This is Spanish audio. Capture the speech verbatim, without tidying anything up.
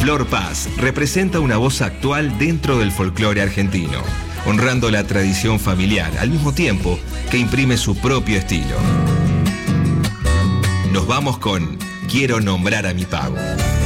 Flor Paz representa una voz actual dentro del folclore argentino, honrando la tradición familiar al mismo tiempo que imprime su propio estilo. Nos vamos con Quiero nombrar a mi pago.